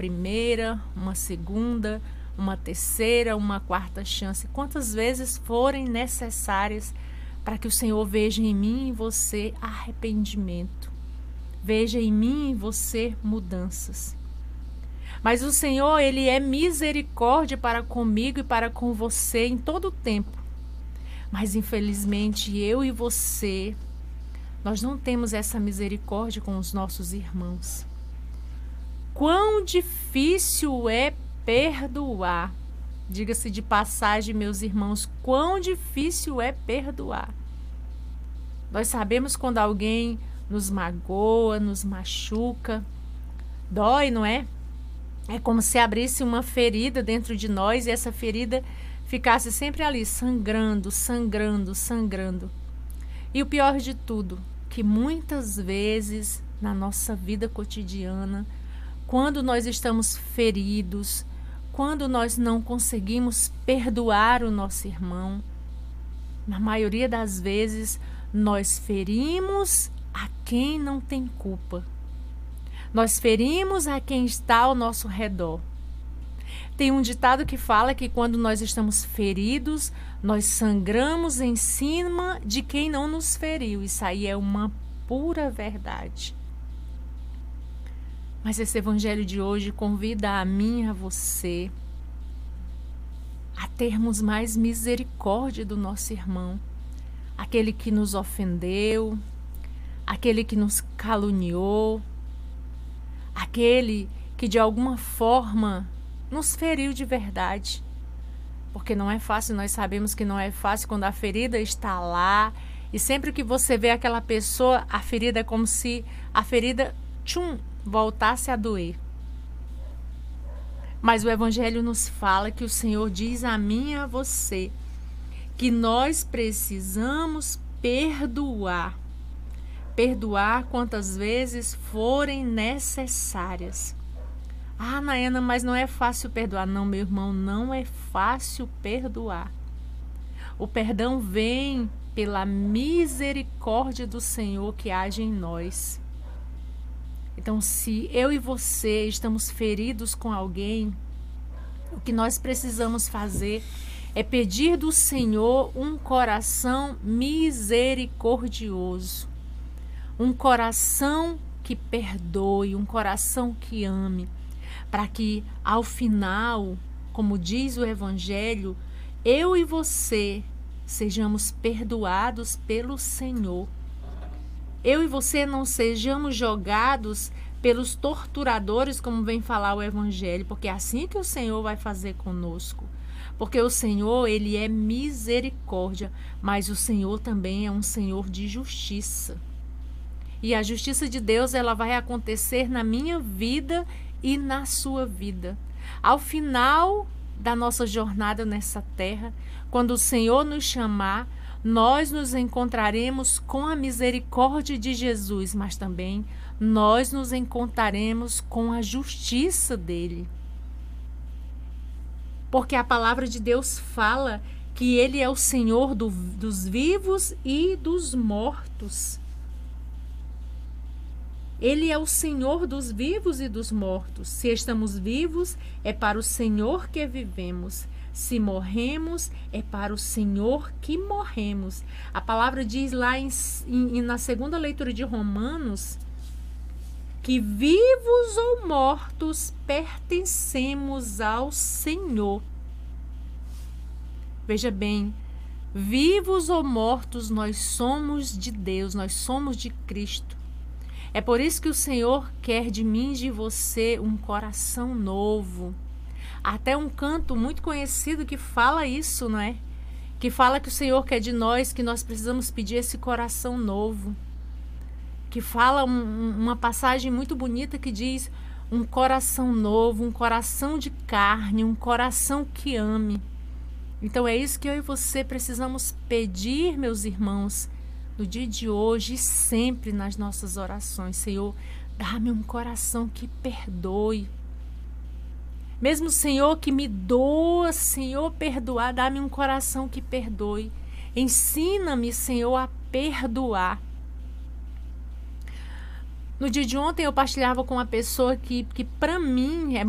primeira, uma segunda, uma terceira, uma quarta chance, quantas vezes forem necessárias para que o Senhor veja em mim e em você arrependimento, veja em mim e em você mudanças. Mas o Senhor, Ele é misericórdia para comigo e para com você em todo o tempo. Mas infelizmente eu e você, nós não temos essa misericórdia com os nossos irmãos. Quão difícil é perdoar. Diga-se de passagem, meus irmãos, quão difícil é perdoar. Nós sabemos quando alguém nos magoa, nos machuca, dói, não é? É como se abrisse uma ferida dentro de nós e essa ferida ficasse sempre ali, sangrando, sangrando, sangrando. E o pior de tudo, que muitas vezes na nossa vida cotidiana, quando nós estamos feridos, quando nós não conseguimos perdoar o nosso irmão, na maioria das vezes nós ferimos a quem não tem culpa. Nós ferimos a quem está ao nosso redor. Tem um ditado que fala que quando nós estamos feridos, nós sangramos em cima de quem não nos feriu. Isso aí é uma pura verdade. Mas esse evangelho de hoje convida a mim e a você a termos mais misericórdia do nosso irmão, aquele que nos ofendeu, aquele que nos caluniou, aquele que de alguma forma nos feriu de verdade. Porque não é fácil, nós sabemos que não é fácil quando a ferida está lá e sempre que você vê aquela pessoa, a ferida é como se a ferida voltasse a doer. Mas o Evangelho nos fala que o Senhor diz a mim e a você que nós precisamos perdoar. Perdoar quantas vezes forem necessárias. Ah, Nayana, mas não é fácil perdoar. Não, meu irmão, não é fácil perdoar. O perdão vem pela misericórdia do Senhor que age em nós. Então, se eu e você estamos feridos com alguém, o que nós precisamos fazer é pedir do Senhor um coração misericordioso, um coração que perdoe, um coração que ame, para que ao final, como diz o Evangelho, eu e você sejamos perdoados pelo Senhor. Eu e você não sejamos jogados pelos torturadores, como vem falar o Evangelho, porque é assim que o Senhor vai fazer conosco. Porque o Senhor, Ele é misericórdia, mas o Senhor também é um Senhor de justiça. E a justiça de Deus, ela vai acontecer na minha vida e na sua vida. Ao final da nossa jornada nessa terra, quando o Senhor nos chamar, nós nos encontraremos com a misericórdia de Jesus, mas também nós nos encontraremos com a justiça dele. Porque a palavra de Deus fala que ele é o Senhor dos vivos e dos mortos. Ele é o Senhor dos vivos e dos mortos. Se estamos vivos, é para o Senhor que vivemos. Se morremos, é para o Senhor que morremos. A palavra diz lá na segunda leitura de Romanos que vivos ou mortos pertencemos ao Senhor. Veja bem, vivos ou mortos nós somos de Deus, nós somos de Cristo. É por isso que o Senhor quer de mim e de você um coração novo. Até um canto muito conhecido que fala isso, não é? Que fala que o Senhor quer de nós, que nós precisamos pedir esse coração novo. Que fala uma passagem muito bonita que diz um coração novo, um coração de carne, um coração que ame. Então é isso que eu e você precisamos pedir, meus irmãos, no dia de hoje e sempre nas nossas orações. Senhor, dá-me um coração que perdoe. Mesmo, Senhor, que me doa, Senhor, perdoar, dá-me um coração que perdoe. Ensina-me, Senhor, a perdoar. No dia de ontem eu partilhava com uma pessoa que para mim é